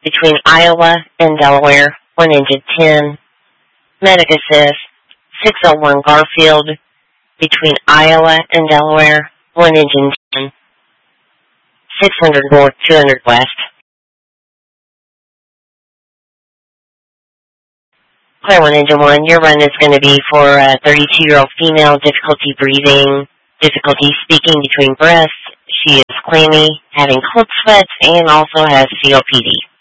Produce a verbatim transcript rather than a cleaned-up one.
between Iowa and Delaware, one engine ten. Medic assist, six oh one Garfield, between Iowa and Delaware, one engine ten. six hundred north, two hundred west. Clear one, engine one. Your run is going to be for a thirty-two-year-old female, difficulty breathing, difficulty speaking between breaths. She is clammy, having cold sweats, and also has C O P D.